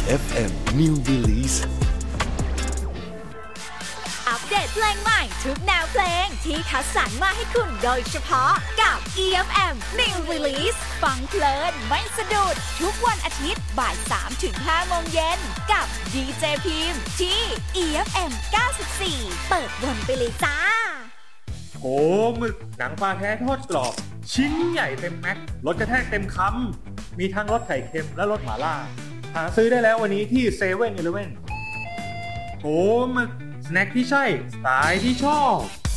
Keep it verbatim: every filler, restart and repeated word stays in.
เอฟ เอ็ม New Release อัปเดตเพลงใหม่ทุกแนวเพลงที่คัดสรรมาให้คุณโดยเฉพาะกับ อี เอฟ เอ็ม New Release ฟังเพลินไม่สะดุดทุกวันอาทิตย์บ่าย สามถึงห้า โมงเย็นกับดีเจพิมพ์ที่ อี เอฟ เอ็ม เก้าสิบสี่ เปิดวนไปเลยจ้าโหหมึกหนังปลาแท้ทอดกรอบชิ้นใหญ่เต็มแม็กรสกระแทกเต็มคำมีทั้งรสไข่เค็มและรสหม่าล่าหาซื้อได้แล้ววันนี้ที่เซเว่นอีเลฟเว่นโหหมึกสแน็คที่ใช่สไตล์ที่ชอบ